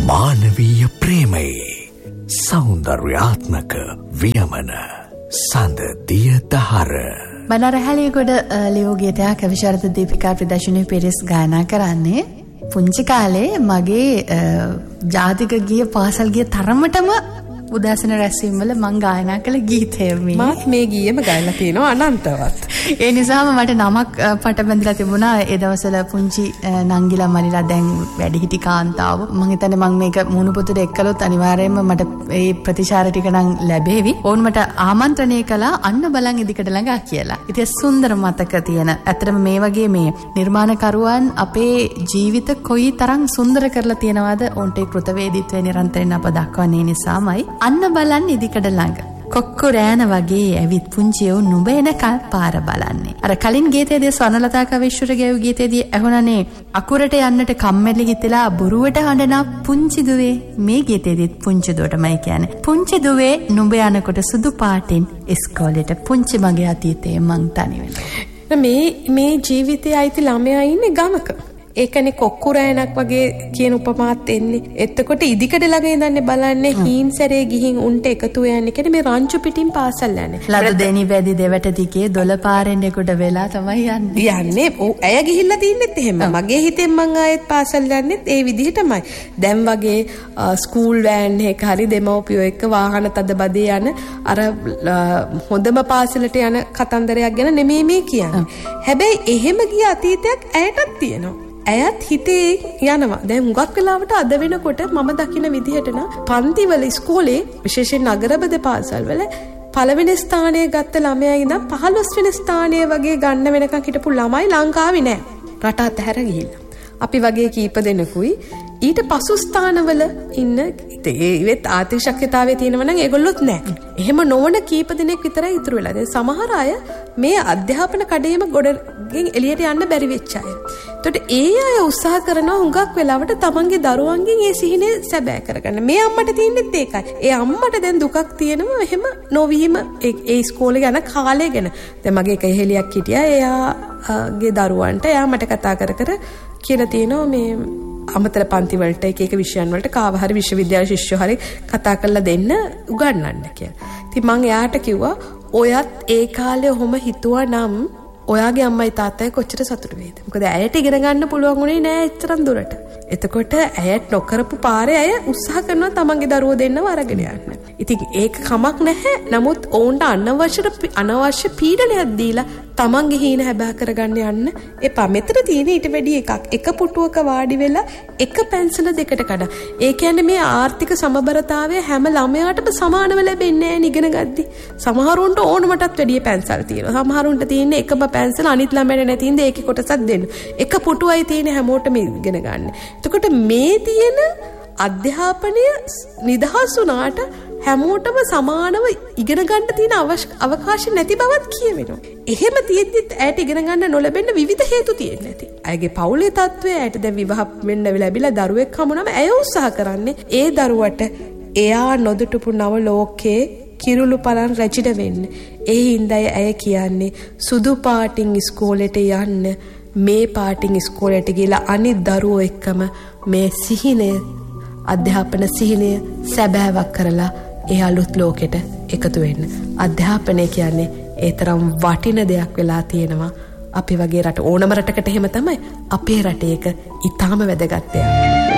මානවීය ප්‍රේමයේ සෞන්දර්යාත්මක වියමන සඳ දිය දහර. බණරහලියගොඩ ලියෝගීතයක් විශාරද දීපිකා ප්‍රදර්ශනයේ පෙරස් ගායනා කරන්නේ. පුංචි කාලේ මගේ ජාතික ගීය පාසල් ගිය තරමටම උදාසන රැස්වීම් වල මං ගායනා කළ ගීතය මේ. මාත් මේ ගීයම ගායලා තියෙනවා අනන්තවත්. ඒ නිසාම මට නමක් පට බැඳලා තිබුණා. ඒ දවස්වල පුංචි නංගිලා මලිලා දැන් වැඩිහිටි කාන්තාව. මං හිතන්නේ මං මේක මුණු පොතට එක්කලොත් අනිවාර්යයෙන්ම මට ඒ ප්‍රතිචාර ටික නම් ලැබෙවි. ඕන් මට ආමන්ත්‍රණය කළා අන්න බලන් ඉදිකට ළඟා කියලා. ඉතින් සුන්දර මතක තියෙන. ඇත්තටම මේ වගේ මේ නිර්මාණකරුවන් අපේ ජීවිත කොයි තරම් සුන්දර කරලා තියෙනවද ඔවුන්ට කෘතවේදීත්වය නිරන්තරයෙන් අප දක්වන්නේ නිසාමයි. අන්න බලන්න ඉදිකඩ ළඟ කොක්කු රෑන වගේ ඇවිත් පුංචි උන් නුඹ එනකල් පාර බලන්නේ. අර කලින් ගීතයේදී ස්වර්ණලතා කවිශ්වර ගැයූ ගීතයේදී ඇහුණනේ අකුරට යන්නට කම්මැලි හිතලා බොරුවට හඬන පුංචි දුවේ. මේ ගීතයේදීත් පුංචි දුවටමයි කියන්නේ. පුංචි දුවේ නුඹ යනකොට සුදු පාටින් ඉස්කෝලේට පුංචි මගේ අතීතයේ මං තනි වෙනවා. මේ ජීවිතයේ අයිති ළමයා ඉන්නේ ගමක. ඒකනේ කොක්කු රෑනක් වගේ කියන උපමාත් එන්නේ. එතකොට ඉදිකඩ ළඟ ඉඳන්නේ බලන්නේ හීන් සැරේ ගිහින් උන්ට එකතු වෙන්නේ කියන්නේ මේ රංචු පිටින් පාසල් යන්නේ. ලද දෙනි වැඩි දෙවට දිගේ දොළ පාරෙන් එකට වෙලා තමයි යන්නේ. ඇය ගිහිල්ලා තින්නෙත් එහෙම. මගේ හිතෙන් මං ආයෙත් පාසල් යන්නෙත් ඒ විදිහටමයි. දැන් වගේ ස්කූල් වෑන් එක හරි දෙමව්පියෝ එක්ක වාහන තද බදේ යන අර හොඳම පාසලට යන කතන්දරයක් ගැන නෙමෙයි මේ කියන්නේ. හැබැයි එහෙම ගිය අතීතයක් ඇයටත් තියෙනවා. ඇයත් හිතේ යනවා. දැන් හුඟක් වෙලාවට අද වෙනකොට මම දකින විදිහට නම් පන්තිවල ඉස්කෝලේ විශේෂයෙන් නගරබද පාසල්වල පළවෙනි ස්ථානය ගත්ත ළමයා ඉඳන් 15 වෙනි ස්ථානය වගේ ගන්න වෙනකන් හිටපු ළමයි ලංකාවේ නෑ. රට අතහැර ගිහිල්ලා. අපි වගේ කීප දෙනෙකුයි ඊට පසු ස්ථානවල ඉන්න ඒවෙත් ආර්ථික ශක්තියතාවයේ තියෙනවා නම් ඒගොල්ලොත් නෑ. එහෙම නොවන කීප දෙනෙක් විතරයි ඉතුරු වෙලා. දැන් සමහර අය මේ අධ්‍යාපන කඩේම ගොඩගෙන් එළියට යන්න බැරි වෙච්ච අය. එතකොට ඒ අය උත්සාහ කරනවා හුඟක් වෙලාවට තමන්ගේ දරුවන්ගෙන් ඒ සිහිනේ සැබෑ කරගන්න. මේ අම්මට තියෙනෙත් ඒකයි. ඒ අම්මට දැන් දුකක් තියෙනවා එහෙම නොවීම ඒ ඉස්කෝලේ යන කාලේ ගැන. දැන් මගේ එක එහෙලියක් හිටියා. එයාගේ දරුවන්ට එයා මට කතා කර කියලා තියෙනවා මේ අමතර පන්ති වලට එක විෂයන් වලට කාව හරි විශ්වවිද්‍යාල ශිෂ්‍යෝ හරි කතා කරලා දෙන්න උගන්වන්න කියලා. ඉතින් මං එයාට කිව්වා ඔයත් ඒ කාලේ ඔහොම හිතුවා නම් ඔයාගේ අම්මයි තාත්තයි කොච්චර සතුටු වේද? මොකද ඇයට ඉගෙන ගන්න පුළුවන් උනේ නෑ එච්චරම් දුරට. එතකොට ඇයට නොකරපු පාරේ ඇය උත්සාහ කරනවා තමන්ගේ දරුවෝ දෙන්නව අරගෙන යන්න. ඉතින් ඒක කමක් නැහැ. නමුත් ඔවුන්ට අනවශ්‍ය පීඩනයක් දීලා තමන්ගේ හීන හැබෑ කරගන්න යන්න එපා. මෙතන තියෙන ඊට වැඩි එකක්. එක පුටුවක වාඩි වෙලා එක පැන්සල දෙකට කඩා. ඒ කියන්නේ මේ ආර්ථික සමබරතාවය හැම ළමයාටම සමානව ලැබෙන්නේ නැහැ ඉගෙන ගද්දි. සමහරුන්ට ඕනමටත් වැඩිය පැන්සල් තියෙනවා. සමහරුන්ට තියෙන්නේ එකම පැන්සල අනිත් ළමයට නැති ඉඳ ඒකේ කොටසක් දෙන්න. එක පුටුවයි තියෙන හැමෝටම ඉගෙන ගන්න. එතකොට මේ තියෙන අධ්‍යාපනය නිදහස් වුණාට හැමෝටම සමානව ඉගෙන ගන්න තියෙන අවකාශ නැති බවත් කියවෙනවා. එහෙම තියෙද්දිත් ඇයට ඉගෙන ගන්න නොලැබෙන්න විවිධ හේතු තියෙන්න ඇති. ඇයගේ පවුලේ තත්ත්වය ඇයට දැන් විවාහ වෙන්න ලැබිලා දරුවෙක් හමුනම ඇය උත්සාහ කරන්නේ ඒ දරුවට එයා නොදුටුපු නව ලෝකේ කිරුළු පලන් රැජින වෙන්න. ඒ හින්දා ඇය කියන්නේ සුදු පාටින් ඉස්කෝලේට යන්න මේ පාටින් ඉස්කෝලේට ගිහලා අනිත් දරුවෝ එක්කම මේ සිහිනය අධ්‍යාපන සිහිනය සැබෑවක් කරලා ඒ අලුත් ලෝකෙට එකතු වෙන්න. අධ්‍යාපනය කියන්නේ ඒ තරම් වටින දෙයක් වෙලා තියෙනවා. අපි වගේ රට ඕනම රටකට එහෙම තමයි. අපේ රටේ ඒක ඊටාම වැදගත් දෙයක්.